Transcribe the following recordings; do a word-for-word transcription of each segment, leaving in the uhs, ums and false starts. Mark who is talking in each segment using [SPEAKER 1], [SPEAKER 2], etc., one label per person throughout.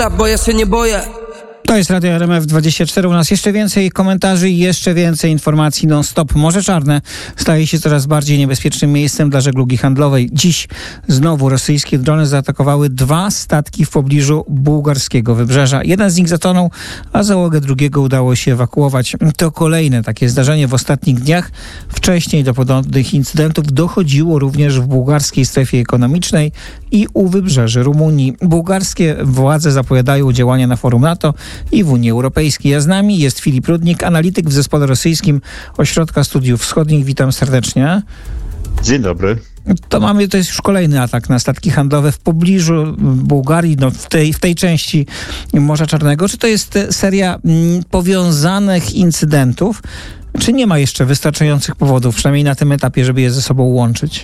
[SPEAKER 1] bo ja się nie boję.
[SPEAKER 2] To jest Radio R M F dwadzieścia cztery. U nas jeszcze więcej komentarzy i jeszcze więcej informacji non-stop. Morze Czarne staje się coraz bardziej niebezpiecznym miejscem dla żeglugi handlowej. Dziś znowu rosyjskie drony zaatakowały dwa statki w pobliżu bułgarskiego wybrzeża. Jeden z nich zatonął, a załogę drugiego udało się ewakuować. To kolejne takie zdarzenie w ostatnich dniach. Wcześniej do podobnych incydentów dochodziło również w bułgarskiej strefie ekonomicznej i u wybrzeży Rumunii. Bułgarskie władze zapowiadają działania na forum NATO i w Unii Europejskiej. A z nami jest Filip Rudnik, analityk w Zespole Rosyjskim Ośrodka Studiów Wschodnich. Witam serdecznie.
[SPEAKER 3] Dzień dobry.
[SPEAKER 2] To mamy, to jest już kolejny atak na statki handlowe w pobliżu Bułgarii, no w tej, w tej części Morza Czarnego. Czy to jest seria mm, powiązanych incydentów, czy nie ma jeszcze wystarczających powodów, przynajmniej na tym etapie, żeby je ze sobą łączyć?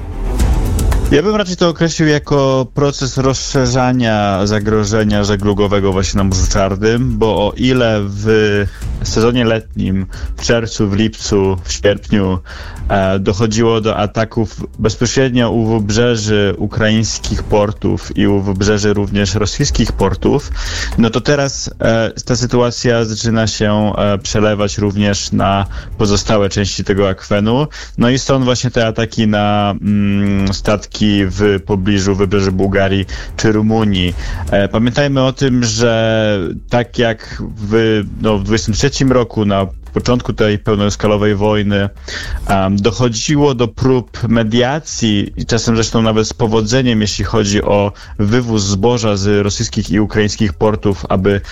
[SPEAKER 3] Ja bym raczej to określił jako proces rozszerzania zagrożenia żeglugowego właśnie na Morzu Czarnym, bo o ile w sezonie letnim, w czerwcu, w lipcu, w sierpniu e, dochodziło do ataków bezpośrednio u wybrzeży ukraińskich portów i u wybrzeży również rosyjskich portów, no to teraz e, ta sytuacja zaczyna się e, przelewać również na pozostałe części tego akwenu. No i stąd właśnie te ataki na mm, statki w pobliżu wybrzeży Bułgarii czy Rumunii. E, pamiętajmy o tym, że tak jak w, no, w dwudziestym trzecim roku na początku tej pełnoskalowej wojny um, dochodziło do prób mediacji i czasem zresztą nawet z powodzeniem, jeśli chodzi o wywóz zboża z rosyjskich i ukraińskich portów, aby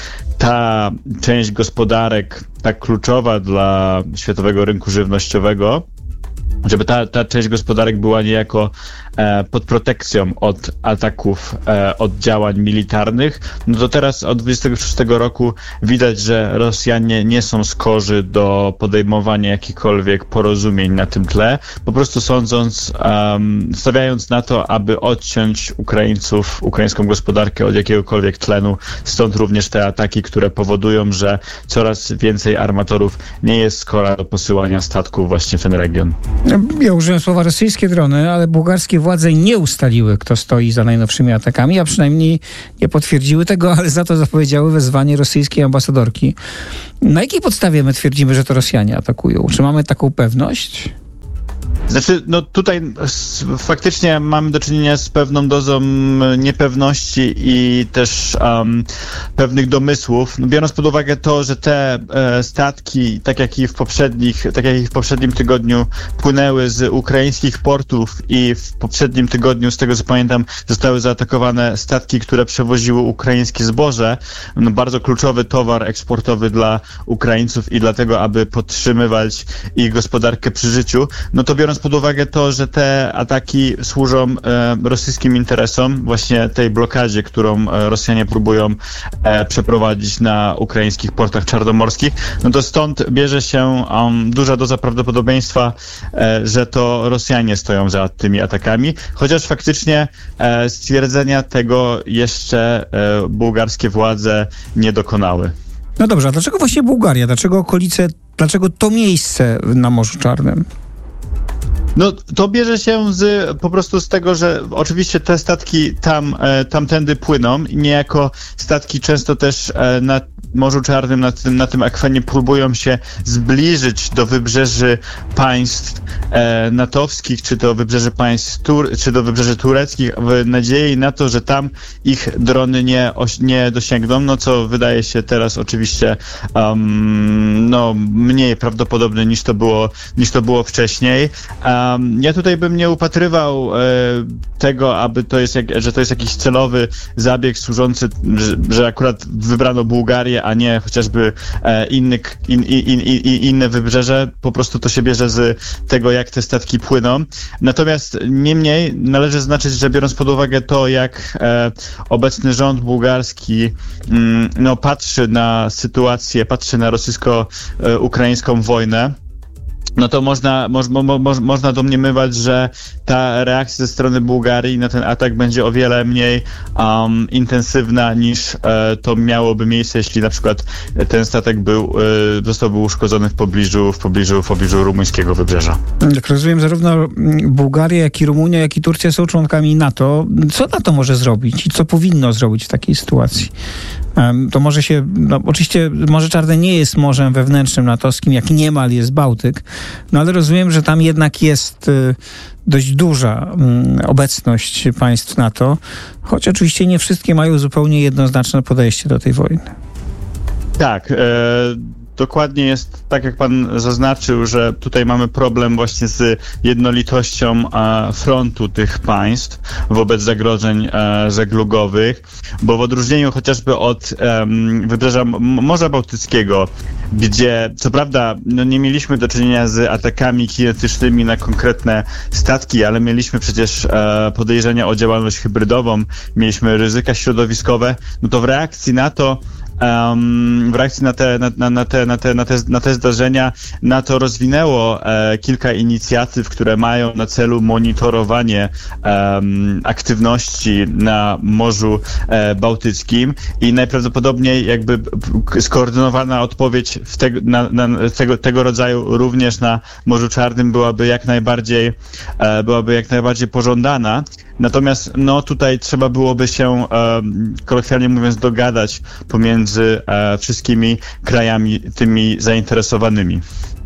[SPEAKER 3] ta część gospodarek tak kluczowa dla światowego rynku żywnościowego, żeby ta, ta część gospodarek była niejako e, pod protekcją od ataków, e, od działań militarnych, no to teraz od dwudziestego szóstego roku widać, że Rosjanie nie są skorzy do podejmowania jakichkolwiek porozumień na tym tle, po prostu sądząc, um, stawiając na to, aby odciąć Ukraińców, ukraińską gospodarkę od jakiegokolwiek tlenu, stąd również te ataki, które powodują, że coraz więcej armatorów nie jest skora do posyłania statków właśnie w ten region.
[SPEAKER 2] Ja użyłem słowa rosyjskie drony, ale bułgarskie władze nie ustaliły, kto stoi za najnowszymi atakami, a przynajmniej nie potwierdziły tego, ale za to zapowiedziały wezwanie rosyjskiej ambasadorki. Na jakiej podstawie my twierdzimy, że to Rosjanie atakują? Czy mamy taką pewność?
[SPEAKER 3] Znaczy, no tutaj faktycznie mamy do czynienia z pewną dozą niepewności i też um, pewnych domysłów. No, biorąc pod uwagę to, że te e, statki, tak jak i w poprzednich, tak jak i w poprzednim tygodniu płynęły z ukraińskich portów i w poprzednim tygodniu, z tego co pamiętam, zostały zaatakowane statki, które przewoziły ukraińskie zboże. No, bardzo kluczowy towar eksportowy dla Ukraińców i dlatego, aby podtrzymywać ich gospodarkę przy życiu. No to biorąc pod uwagę to, że te ataki służą e, rosyjskim interesom, właśnie tej blokadzie, którą e, Rosjanie próbują e, przeprowadzić na ukraińskich portach czarnomorskich, no to stąd bierze się um, duża doza prawdopodobieństwa, e, że to Rosjanie stoją za tymi atakami, chociaż faktycznie e, stwierdzenia tego jeszcze e, bułgarskie władze nie dokonały.
[SPEAKER 2] No dobrze, a dlaczego właśnie Bułgaria? Dlaczego okolice, dlaczego to miejsce na Morzu Czarnym?
[SPEAKER 3] No to bierze się z, po prostu z tego, że oczywiście te statki tam, e, tamtędy płyną i niejako statki często też e, na Morzu Czarnym, na tym, na tym akwenie próbują się zbliżyć do wybrzeży państw e, natowskich, czy do wybrzeży państw tur, czy do wybrzeży tureckich, w nadziei na to, że tam ich drony nie, oś, nie dosięgną, no co wydaje się teraz oczywiście um, no, mniej prawdopodobne niż to było, niż to było wcześniej. Um, ja tutaj bym nie upatrywał e, tego, aby to jest, jak, że to jest jakiś celowy zabieg służący, że, że akurat wybrano Bułgarię, a nie chociażby e, inny, in, in, in, inne wybrzeże. Po prostu to się bierze z tego, jak te statki płyną. Natomiast niemniej należy zaznaczyć, że biorąc pod uwagę to, jak e, obecny rząd bułgarski mm, no, patrzy na sytuację, patrzy na rosyjsko-ukraińską wojnę, no to można, moż, mo, mo, można domniemywać, że ta reakcja ze strony Bułgarii na ten atak będzie o wiele mniej um, intensywna niż e, to miałoby miejsce, jeśli na przykład ten statek był, e, zostałby uszkodzony w pobliżu, w pobliżu, w pobliżu rumuńskiego wybrzeża.
[SPEAKER 2] Jak rozumiem, zarówno Bułgaria, jak i Rumunia, jak i Turcja są członkami NATO. Co NATO może zrobić i co powinno zrobić w takiej sytuacji? To może się, no oczywiście Morze Czarne nie jest morzem wewnętrznym natowskim, jak niemal jest Bałtyk, no ale rozumiem, że tam jednak jest y, dość duża y, obecność państw NATO, choć oczywiście nie wszystkie mają zupełnie jednoznaczne podejście do tej wojny.
[SPEAKER 3] Tak, e, dokładnie jest tak, jak pan zaznaczył, że tutaj mamy problem właśnie z jednolitością e, frontu tych państw wobec zagrożeń e, żeglugowych, bo w odróżnieniu chociażby od e, wybrzeża Morza Bałtyckiego, gdzie co prawda no, nie mieliśmy do czynienia z atakami kinetycznymi na konkretne statki, ale mieliśmy przecież e, podejrzenia o działalność hybrydową, mieliśmy ryzyka środowiskowe, no to w reakcji na to Um, w reakcji na te, na, na, te, na, te, na, te, na te zdarzenia NATO rozwinęło e, kilka inicjatyw, które mają na celu monitorowanie um, aktywności na Morzu e, Bałtyckim i najprawdopodobniej jakby skoordynowana odpowiedź w te, na, na tego, tego rodzaju również na Morzu Czarnym byłaby jak najbardziej e, byłaby jak najbardziej pożądana. Natomiast no tutaj trzeba byłoby się, e, kolokwialnie mówiąc, dogadać pomiędzy e, wszystkimi krajami tymi zainteresowanymi.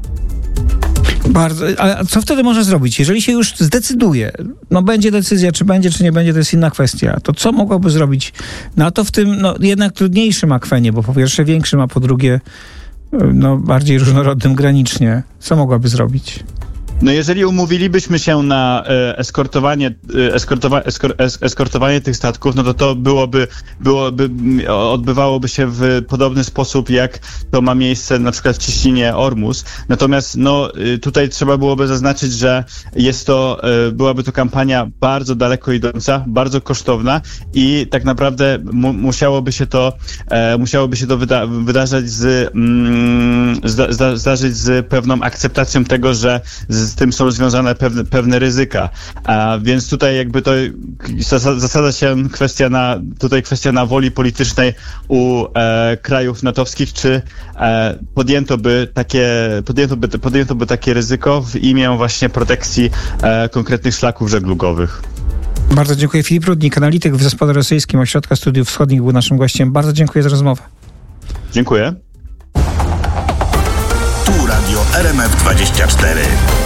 [SPEAKER 2] Bardzo, ale co wtedy może zrobić? Jeżeli się już zdecyduje, no będzie decyzja, czy będzie, czy nie będzie, to jest inna kwestia, to co mogłoby zrobić NATO w tym no, jednak trudniejszym akwenie, bo po pierwsze większym, a po drugie no, bardziej różnorodnym granicznie. Co mogłaby zrobić?
[SPEAKER 3] No jeżeli umówilibyśmy się na e, eskortowanie, e, eskortowa, eskor, es, eskortowanie tych statków, no to to byłoby, byłoby, odbywałoby się w podobny sposób, jak to ma miejsce na przykład w cieśninie Ormus. Natomiast no tutaj trzeba byłoby zaznaczyć, że jest to, e, byłaby to kampania bardzo daleko idąca, bardzo kosztowna i tak naprawdę mu, musiałoby się to, e, musiałoby się to wyda, wydarzać z, mm, zda, zda, zdarzyć z pewną akceptacją tego, że z z tym są związane pewne, pewne ryzyka. A więc tutaj jakby to zasada się kwestia na, tutaj kwestia na woli politycznej u e, krajów natowskich, czy e, podjęto by takie, podjęto by, podjęto by takie ryzyko w imię właśnie protekcji e, konkretnych szlaków żeglugowych.
[SPEAKER 2] Bardzo dziękuję. Filip Rudnik, analityk w Zespole Rosyjskim Ośrodka Studiów Wschodnich, był naszym gościem. Bardzo dziękuję za rozmowę.
[SPEAKER 3] Dziękuję.
[SPEAKER 1] Tu Radio R M F dwadzieścia cztery.